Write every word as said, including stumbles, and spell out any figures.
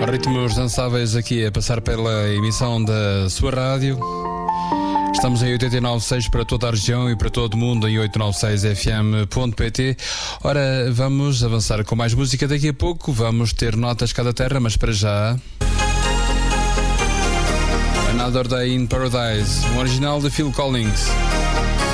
Ritmos dançáveis aqui a passar pela emissão da sua rádio. Estamos em oitenta e nove ponto seis para toda a região e para todo o mundo em oitocentos e noventa e seis F M ponto P T. Ora, vamos avançar com mais música daqui a pouco. Vamos ter notas cada terra, mas para já... Another Day in Paradise, um original de Phil Collins.